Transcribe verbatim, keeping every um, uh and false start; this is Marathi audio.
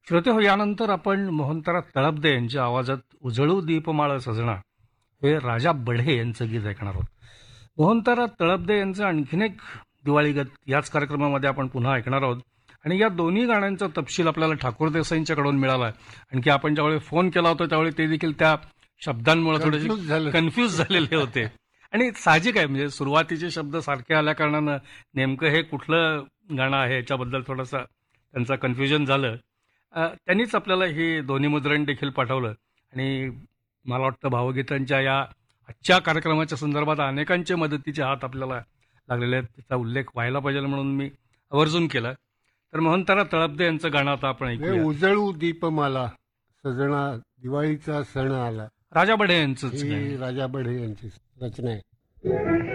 श्रोते हो, यानंतर आपण मोहनतारा तळपदे यांच्या आवाजात उजळू दीपमाळ सजना हे राजा बढे यांचं गीत ऐकणार आहोत. मोहनतारा तळपदे यांचं आणखीन एक दिवाळी गीत याच कार्यक्रमामध्ये आपण पुन्हा ऐकणार आहोत. आणि या दोन्ही गाण्यांचा तपशील आपल्याला ठाकूर देसाईंच्याकडून मिळाला. आणखी आपण ज्यावेळी फोन केला होता त्यावेळी ते देखील त्या शब्दांमुळे थोडेसे कन्फ्यूज झालेले होते. आणि साहजिक आहे, म्हणजे सुरुवातीचे शब्द सारखे आल्या कारणानं नेमकं हे कुठलं गाणं आहे याच्याबद्दल थोडंसं त्यांचं कन्फ्युजन झालं. अ, त्यांनीच आपल्याला हे दोन्ही मुद्रण देखील पाठवलं. आणि मला वाटतं भावगीतांच्या या आजच्या कार्यक्रमाच्या संदर्भात अनेकांचे मदतीचे हात आपल्याला लागलेले आहेत. त्याचा उल्लेख व्हायला पाहिजे म्हणून मी आवर्जून केला. तर मोहनतारा तळपदे यांचं गाणं आता आपण ऐकूया. उजळू दीपमाला सजना दिवाळीचा सण आला. राजा बढे यांचंच ही गाणं. राजा बढे यांची रचना आहे.